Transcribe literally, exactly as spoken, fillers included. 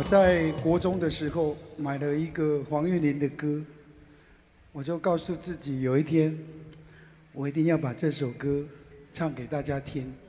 我在国中的时候买了一个黄韵玲的歌，我就告诉自己，有一天我一定要把这首歌唱给大家听。